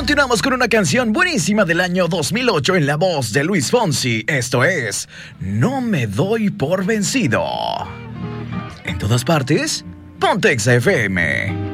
Continuamos con una canción buenísima del año 2008 en la voz de Luis Fonsi. Esto es No me doy por vencido. En todas partes, Ponte Exa FM.